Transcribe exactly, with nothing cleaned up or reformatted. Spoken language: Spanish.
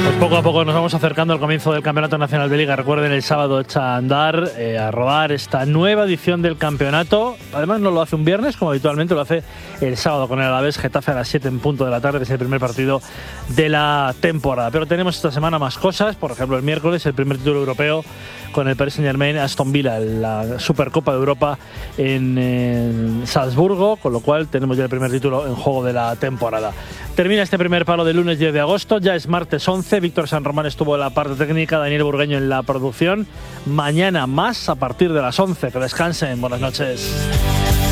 Pues poco a poco nos vamos acercando al comienzo del Campeonato Nacional de Liga. Recuerden, el sábado echa a andar, eh, a rodar esta nueva edición del campeonato. Además no lo hace un viernes, como habitualmente lo hace el sábado con el Alavés Getafe a las siete en punto de la tarde, que es el primer partido de la temporada. Pero tenemos esta semana más cosas. Por ejemplo, el miércoles el primer título europeo con el Paris Saint-Germain Aston Villa, la Supercopa de Europa en, en Salzburgo, con lo cual tenemos ya el primer título en juego de la temporada. Termina este primer palo del lunes diez de agosto, ya es martes once. Víctor San Román estuvo en la parte técnica, Daniel Burgueño en la producción. Mañana más a partir de las once. Que descansen, buenas noches.